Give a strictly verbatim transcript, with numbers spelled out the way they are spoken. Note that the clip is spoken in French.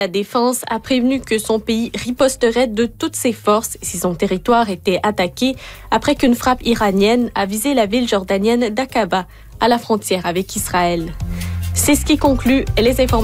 La défense a prévenu que son pays riposterait de toutes ses forces si son territoire était attaqué après qu'une frappe iranienne a visé la ville jordanienne d'Aqaba, à la frontière avec Israël. C'est ce qui conclut les informations.